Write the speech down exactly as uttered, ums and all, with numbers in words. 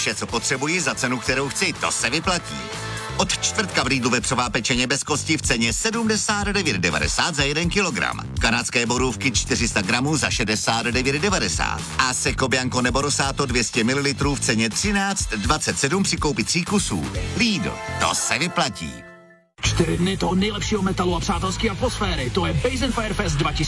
Vše, co potřebuji za cenu, kterou chci, to se vyplatí. Od čtvrtka v Lidlu vepřová pečeně bez kosti v ceně sedmdesát devět devadesát za jeden kilogram. Kanadské borůvky čtyři sta gramů za šedesát devět devadesát. A Seco Bianco nebo Rosato dvě stě mililitrů v ceně třináct dvacet sedm při koupi tří kusů. Lidl, to se vyplatí. Čtyři dny toho nejlepšího metalu a přátelské atmosféry. To je Base and Fire Fest dva tisíce